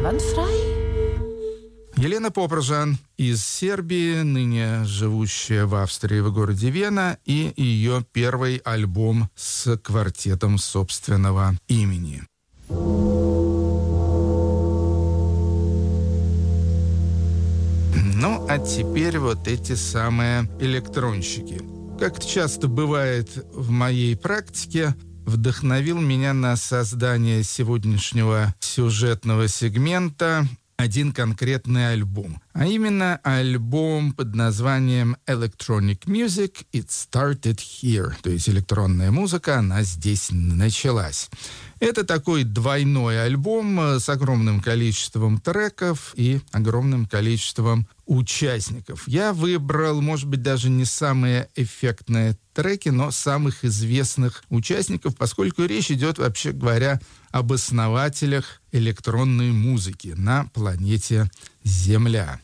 einwandfrei? Елена Попружан из Сербии, ныне живущая в Австрии в городе Вена, и ее первый альбом с квартетом собственного имени. Ну, а теперь вот эти самые электронщики. Как это часто бывает в моей практике, вдохновил меня на создание сегодняшнего сюжетного сегмента один конкретный альбом. А именно альбом под названием Electronic Music It Started Here. То есть электронная музыка, она здесь началась. Это такой двойной альбом с огромным количеством треков и огромным количеством участников. Я выбрал, может быть, даже не самые эффектные треки, но самых известных участников, поскольку речь идет, вообще говоря, об основателях электронной музыки на планете Земля.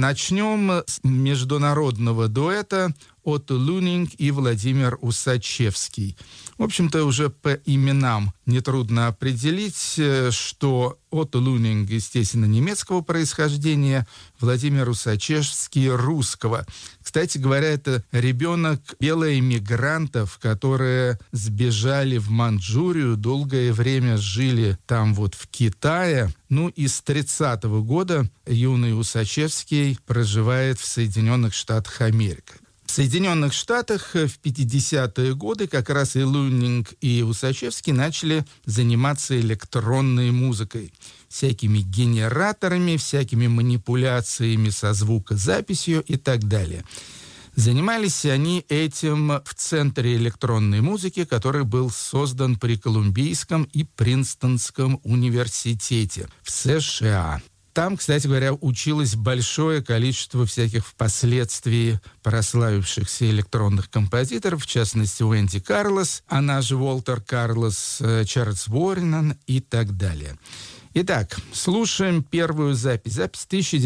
Начнем с международного дуэта Отто Лунинг и Владимир Усачевский. В общем-то, уже по именам нетрудно определить, что Отто Лунинг, естественно, немецкого происхождения, Владимир Усачевский русского. Кстати говоря, это ребенок белоэмигрантов, которые сбежали в Манчжурию, долгое время жили там вот в Китае. Ну и с 30-го года юный Усачевский проживает в Соединенных Штатах Америки. В Соединенных Штатах в 50-е годы как раз и Лунинг, и Усачевский начали заниматься электронной музыкой. Всякими генераторами, всякими манипуляциями со звукозаписью и так далее. Занимались они этим в Центре электронной музыки, который был создан при Колумбийском и Принстонском университете в США. Там, кстати говоря, училось большое количество всяких впоследствии прославившихся электронных композиторов, в частности, Уэнди Карлос, она же Уолтер Карлос, Чарльз Уорренан и так далее. Итак, слушаем первую запись. Запись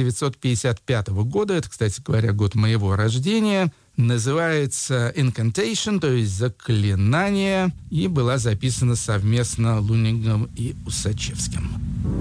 1955 года. Это, кстати говоря, год моего рождения. Называется «Incantation», то есть «Заклинание», и была записана совместно Лунингом и Усачевским.